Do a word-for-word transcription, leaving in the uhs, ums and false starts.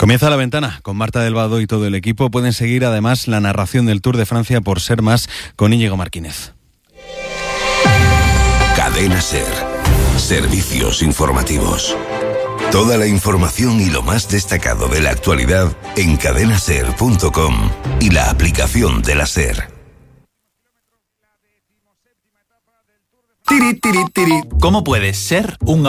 Comienza La Ventana con Marta del Vado y todo el equipo. Pueden seguir además la narración del Tour de Francia por Ser Más con Íñigo Martínez. Cadena Ser. Servicios informativos. Toda la información y lo más destacado de la actualidad en cadena ser punto com y la aplicación de la Ser. Tiri, tiri, tiri. ¿Cómo puedes ser un